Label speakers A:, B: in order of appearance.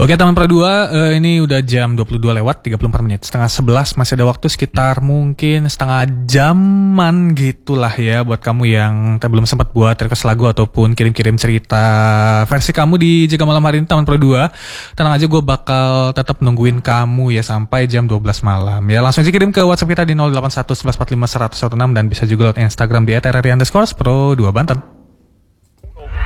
A: Oke teman Pro 2, ini udah jam 22 lewat 34 menit. Setengah 11 masih ada waktu sekitar mungkin setengah jaman gitulah ya buat kamu yang belum sempat buat request lagu ataupun kirim-kirim cerita versi kamu di Jaga Malam hari ini teman Pro 2. Tenang aja, gue bakal tetap nungguin kamu ya sampai jam 12 malam. Ya langsung aja kirim ke WhatsApp kita di 081 1145 116 dan bisa juga lewat Instagram di @rri_pro2banten.